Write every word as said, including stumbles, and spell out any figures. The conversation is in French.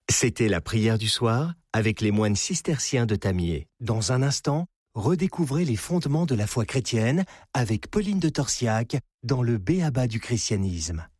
C'était la prière du soir avec les moines cisterciens de Tamier. Dans un instant, redécouvrez les fondements de la foi chrétienne avec Pauline de Torsiac dans le B A B A du christianisme.